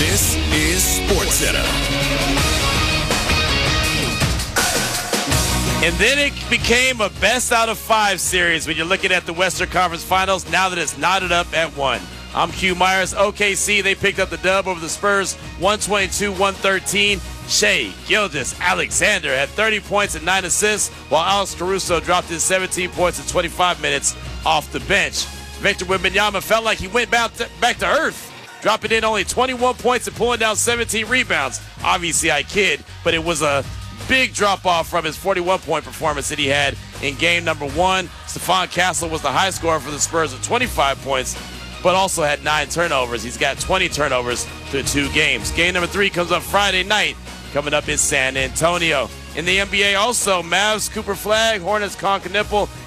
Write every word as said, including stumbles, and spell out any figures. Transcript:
This is SportsCenter. And then it became a best out of five series when you're looking at the Western Conference Finals now that it's knotted up at one. I'm Q Myers. O K C, they picked up the dub over the Spurs, one twenty-two one thirteen. Shai Gilgeous-Alexander had thirty points and nine assists, while Alex Caruso dropped in seventeen points in twenty-five minutes off the bench. Victor Wembanyama felt like he went back to, back to earth, dropping in only twenty-one points and pulling down seventeen rebounds. Obviously, I kid, but it was a big drop-off from his forty-one point performance that he had in game number one. Stephon Castle was the high scorer for the Spurs with twenty-five points, but also had nine turnovers. He's got twenty turnovers through two games. Game number three comes up Friday night, coming up in San Antonio. In the N B A also, Mavs Cooper Flag, Hornets Conca Nipple,